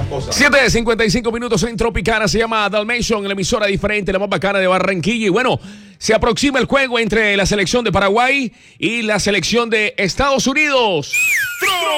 cosas. 7:55 en Tropicana, se llama Dalmation, la emisora diferente, la más bacana de Barranquilla. Y bueno, se aproxima el juego entre la selección de Paraguay y la selección de Estados Unidos.